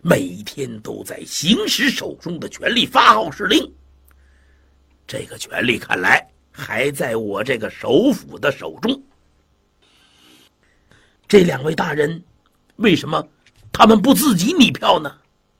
每天都在行使手中的权力，发号施令。这个权力看来还在我这个首辅的手中。这两位大人为什么他们不自己拟票呢？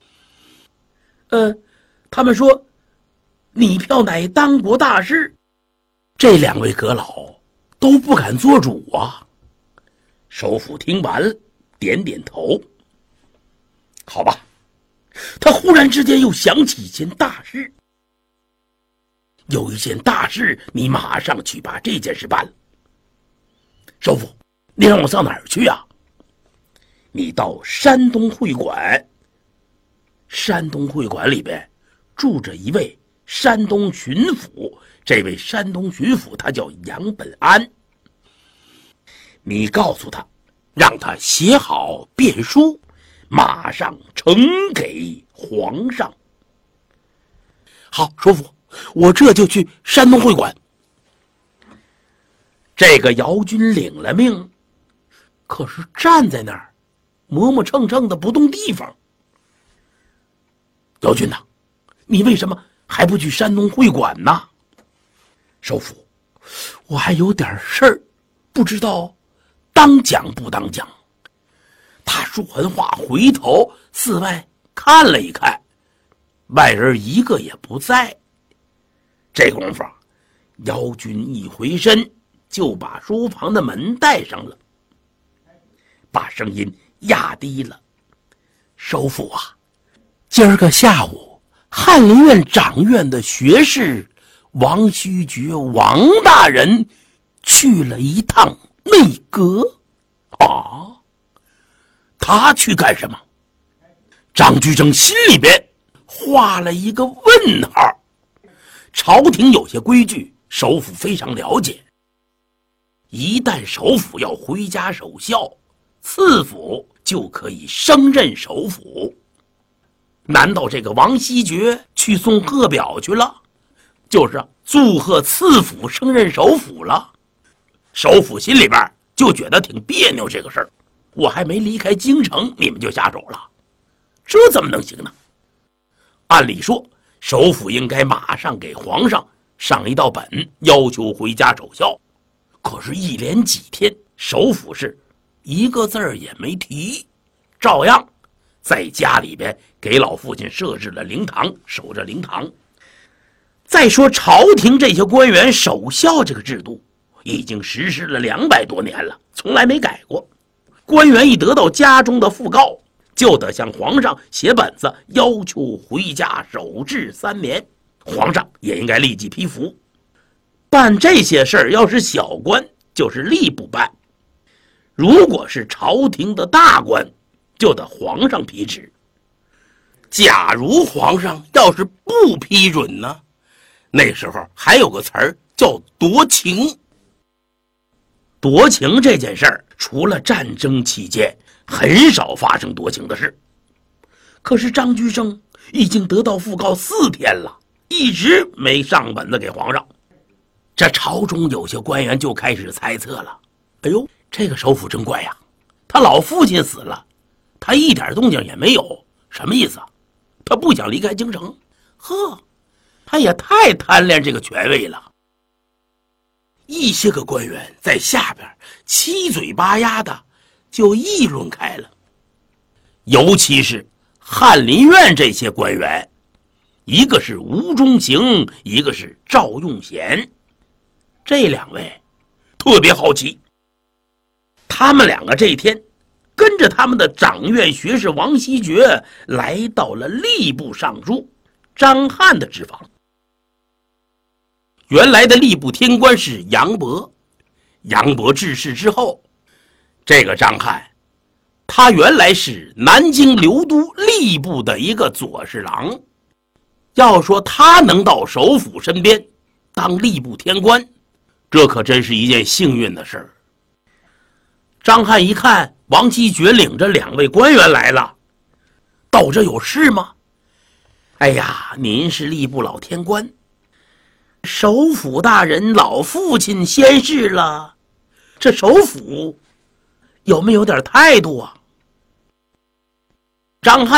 他们说拟票乃当国大事，这两位阁老都不敢做主啊。首辅听完了，点点头。好吧，他忽然之间又想起一件大事。有一件大事，你马上去把这件事办了。首辅，你让我上哪儿去啊？你到山东会馆。山东会馆里边住着一位山东巡抚，这位山东巡抚他叫杨本安。你告诉他，让他写好便书，马上呈给皇上。好，首辅，我这就去山东会馆。这个姚军领了命，可是站在那儿磨磨蹭蹭的不动地方。姚军呐，你为什么还不去山东会馆呢？首辅，我还有点事儿，不知道当讲不当讲。他说完话，回头四外看了一看，外人一个也不在。这功夫，姚军一回身就把书房的门带上了，把声音压低了。首辅啊，今儿个下午翰林院掌院的学士王须爵王大人去了一趟内阁。啊，他去干什么？张居正心里边画了一个问号。朝廷有些规矩，首辅非常了解。一旦首辅要回家守孝，次辅就可以升任首辅。难道这个王希爵去送贺表去了？就是祝贺次辅升任首辅了。首辅心里边就觉得挺别扭，这个事儿我还没离开京城，你们就下手了，这怎么能行呢？按理说首辅应该马上给皇上上一道本，要求回家守孝。可是一连几天首辅是一个字儿也没提，照样在家里边给老父亲设置了灵堂，守着灵堂。再说朝廷这些官员守孝这个制度已经实施了200多年了，从来没改过。官员一得到家中的讣告，就得向皇上写本子，要求回家守制3年，皇上也应该立即批复。办这些事儿要是小官，就是吏部办；如果是朝廷的大官，就得皇上批旨。假如皇上要是不批准呢，那时候还有个词儿叫夺情。夺情这件事儿，除了战争期间很少发生夺情的事。可是张居正已经得到讣告4天了，一直没上本子给皇上。这朝中有些官员就开始猜测了，哎呦，这个首辅真怪呀，他老父亲死了，他一点动静也没有，什么意思啊？他不想离开京城？呵，他也太贪恋这个权位了。一些个官员在下边七嘴八牙的就议论开了，尤其是翰林院这些官员，一个是吴中行，一个是赵用贤，这2位特别好奇。他们2个这一天跟着他们的掌院学士王希爵来到了吏部尚书张翰的职房。原来的吏部天官是杨伯，杨伯致仕之后，这个张翰他原来是南京留都吏部的一个左侍郎。要说他能到首辅身边当吏部天官，这可真是一件幸运的事儿。张翰一看王希爵领着2位官员来了，到这有事吗？哎呀，您是吏部老天官，首辅大人老父亲先逝了，这首辅有没有点态度啊？张翰